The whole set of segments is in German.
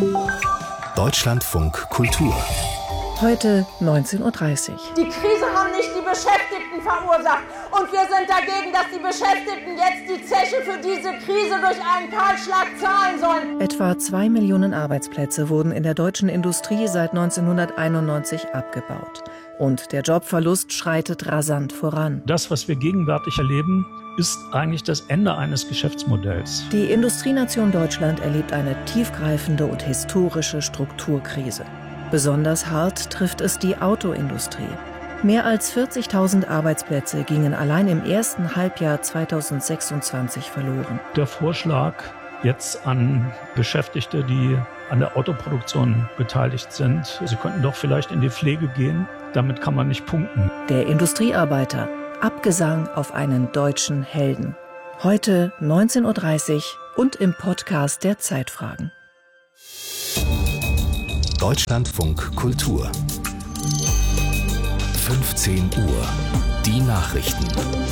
Deutschlandfunk Kultur. Heute 19:30 Uhr. Die Krise haben nicht die Beschäftigten verursacht. Und wir sind dagegen, dass die Beschäftigten jetzt die Zeche für diese Krise durch einen Kahlschlag zahlen sollen. Etwa 2 Millionen Arbeitsplätze wurden in der deutschen Industrie seit 1991 abgebaut. Und der Jobverlust schreitet rasant voran. Das, was wir gegenwärtig erleben, ist eigentlich das Ende eines Geschäftsmodells. Die Industrienation Deutschland erlebt eine tiefgreifende und historische Strukturkrise. Besonders hart trifft es die Autoindustrie. Mehr als 40.000 Arbeitsplätze gingen allein im ersten Halbjahr 2026 verloren. Der Vorschlag jetzt an Beschäftigte, die an der Autoproduktion beteiligt sind, sie könnten doch vielleicht in die Pflege gehen, damit kann man nicht punkten. Der Industriearbeiter, Abgesang auf einen deutschen Helden. Heute 19:30 Uhr und im Podcast der Zeitfragen. Deutschlandfunk Kultur. 15 Uhr. Die Nachrichten.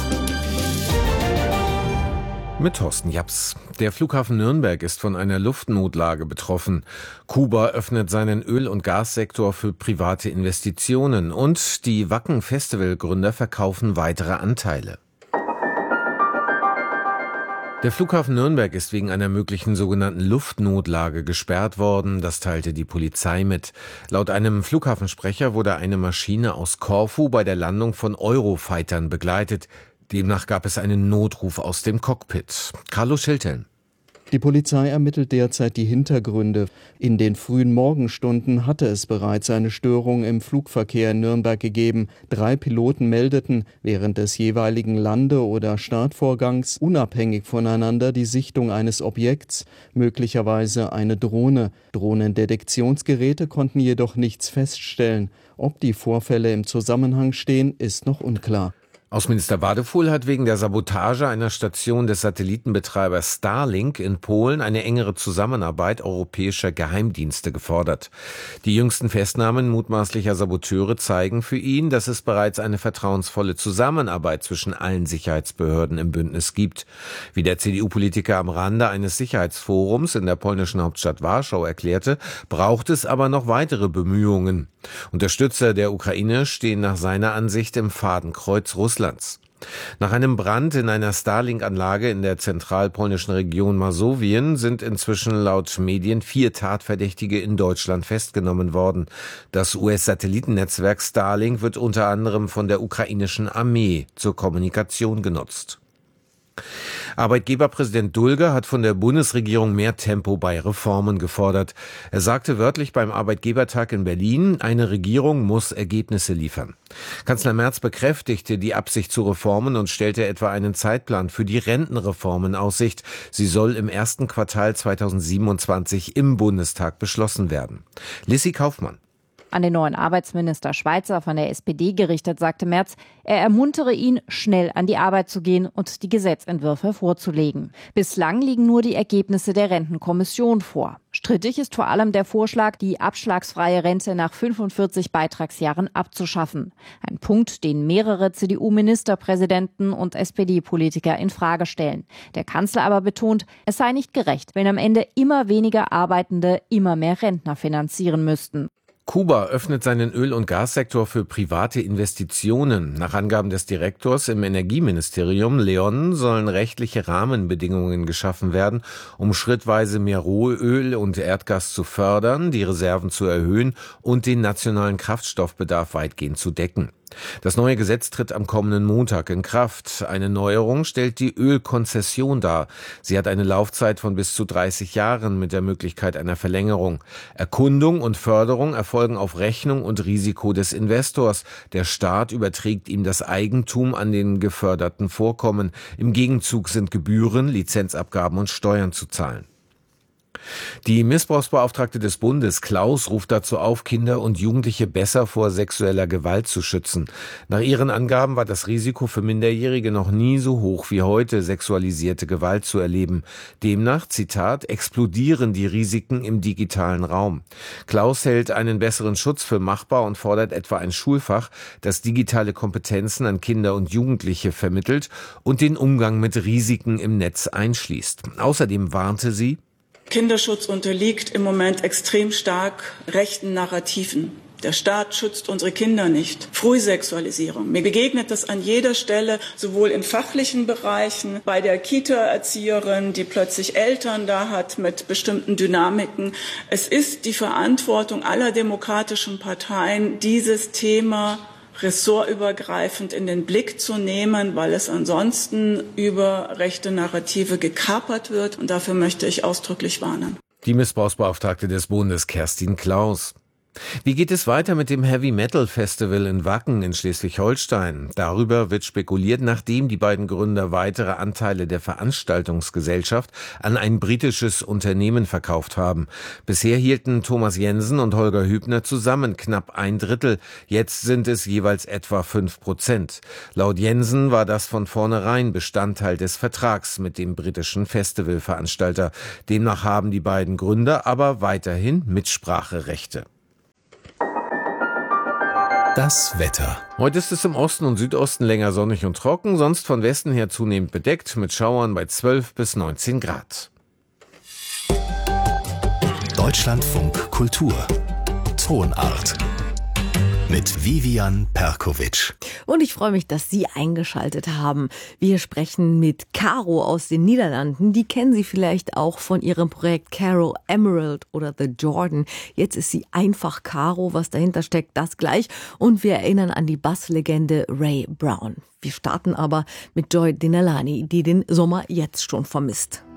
Mit Thorsten Japs. Der Flughafen Nürnberg ist von einer Luftnotlage betroffen. Kuba öffnet seinen Öl- und Gassektor für private Investitionen und die Wacken-Festivalgründer verkaufen weitere Anteile. Der Flughafen Nürnberg ist wegen einer möglichen sogenannten Luftnotlage gesperrt worden, das teilte die Polizei mit. Laut einem Flughafensprecher wurde eine Maschine aus Korfu bei der Landung von Eurofightern begleitet. Demnach gab es einen Notruf aus dem Cockpit. Carlos Schilteln. Die Polizei ermittelt derzeit die Hintergründe. In den frühen Morgenstunden hatte es bereits eine Störung im Flugverkehr in Nürnberg gegeben. 3 Piloten meldeten während des jeweiligen Lande- oder Startvorgangs unabhängig voneinander die Sichtung eines Objekts, möglicherweise eine Drohne. Drohnendetektionsgeräte konnten jedoch nichts feststellen. Ob die Vorfälle im Zusammenhang stehen, ist noch unklar. Außenminister Wadefuhl hat wegen der Sabotage einer Station des Satellitenbetreibers Starlink in Polen eine engere Zusammenarbeit europäischer Geheimdienste gefordert. Die jüngsten Festnahmen mutmaßlicher Saboteure zeigen für ihn, dass es bereits eine vertrauensvolle Zusammenarbeit zwischen allen Sicherheitsbehörden im Bündnis gibt. Wie der CDU-Politiker am Rande eines Sicherheitsforums in der polnischen Hauptstadt Warschau erklärte, braucht es aber noch weitere Bemühungen. Unterstützer der Ukraine stehen nach seiner Ansicht im Fadenkreuz Russlands. Nach einem Brand in einer Starlink-Anlage in der zentralpolnischen Region Masowien sind inzwischen laut Medien 4 Tatverdächtige in Deutschland festgenommen worden. Das US-Satellitennetzwerk Starlink wird unter anderem von der ukrainischen Armee zur Kommunikation genutzt. Arbeitgeberpräsident Dulger hat von der Bundesregierung mehr Tempo bei Reformen gefordert. Er sagte wörtlich beim Arbeitgebertag in Berlin, eine Regierung muss Ergebnisse liefern. Kanzler Merz bekräftigte die Absicht zu Reformen und stellte etwa einen Zeitplan für die Rentenreform in Aussicht. Sie soll im ersten Quartal 2027 im Bundestag beschlossen werden. Lissi Kaufmann. An den neuen Arbeitsminister Schweizer von der SPD gerichtet, sagte Merz, er ermuntere ihn, schnell an die Arbeit zu gehen und die Gesetzentwürfe vorzulegen. Bislang liegen nur die Ergebnisse der Rentenkommission vor. Strittig ist vor allem der Vorschlag, die abschlagsfreie Rente nach 45 Beitragsjahren abzuschaffen. Ein Punkt, den mehrere CDU-Ministerpräsidenten und SPD-Politiker in Frage stellen. Der Kanzler aber betont, es sei nicht gerecht, wenn am Ende immer weniger Arbeitende immer mehr Rentner finanzieren müssten. Kuba öffnet seinen Öl- und Gassektor für private Investitionen. Nach Angaben des Direktors im Energieministerium, Leon, sollen rechtliche Rahmenbedingungen geschaffen werden, um schrittweise mehr Rohöl und Erdgas zu fördern, die Reserven zu erhöhen und den nationalen Kraftstoffbedarf weitgehend zu decken. Das neue Gesetz tritt am kommenden Montag in Kraft. Eine Neuerung stellt die Ölkonzession dar. Sie hat eine Laufzeit von bis zu 30 Jahren mit der Möglichkeit einer Verlängerung. Erkundung und Förderung erfolgen auf Rechnung und Risiko des Investors. Der Staat überträgt ihm das Eigentum an den geförderten Vorkommen. Im Gegenzug sind Gebühren, Lizenzabgaben und Steuern zu zahlen. Die Missbrauchsbeauftragte des Bundes, Klaus, ruft dazu auf, Kinder und Jugendliche besser vor sexueller Gewalt zu schützen. Nach ihren Angaben war das Risiko für Minderjährige noch nie so hoch wie heute, sexualisierte Gewalt zu erleben. Demnach, Zitat, explodieren die Risiken im digitalen Raum. Klaus hält einen besseren Schutz für machbar und fordert etwa ein Schulfach, das digitale Kompetenzen an Kinder und Jugendliche vermittelt und den Umgang mit Risiken im Netz einschließt. Außerdem warnte sie: Kinderschutz unterliegt im Moment extrem stark rechten Narrativen. Der Staat schützt unsere Kinder nicht. Frühsexualisierung. Mir begegnet das an jeder Stelle, sowohl in fachlichen Bereichen, bei der Kita-Erzieherin, die plötzlich Eltern da hat mit bestimmten Dynamiken. Es ist die Verantwortung aller demokratischen Parteien, dieses Thema ressortübergreifend in den Blick zu nehmen, weil es ansonsten über rechte Narrative gekapert wird. Und dafür möchte ich ausdrücklich warnen. Die Missbrauchsbeauftragte des Bundes, Kerstin Klaus. Wie geht es weiter mit dem Heavy Metal Festival in Wacken in Schleswig-Holstein? Darüber wird spekuliert, nachdem die beiden Gründer weitere Anteile der Veranstaltungsgesellschaft an ein britisches Unternehmen verkauft haben. Bisher hielten Thomas Jensen und Holger Hübner zusammen knapp 1/3. Jetzt sind es jeweils etwa 5%. Laut Jensen war das von vornherein Bestandteil des Vertrags mit dem britischen Festivalveranstalter. Demnach haben die beiden Gründer aber weiterhin Mitspracherechte. Das Wetter. Heute ist es im Osten und Südosten länger sonnig und trocken, sonst von Westen her zunehmend bedeckt mit Schauern bei 12 bis 19 Grad. Deutschlandfunk Kultur. Tonart. Mit Vivian Perkovic. Und ich freue mich, dass Sie eingeschaltet haben. Wir sprechen mit Caro aus den Niederlanden. Die kennen Sie vielleicht auch von ihrem Projekt Caro Emerald oder The Jordan. Jetzt ist sie einfach Caro. Was dahinter steckt, das gleich. Und wir erinnern an die Basslegende Ray Brown. Wir starten aber mit Joy Dinalani, die den Sommer jetzt schon vermisst.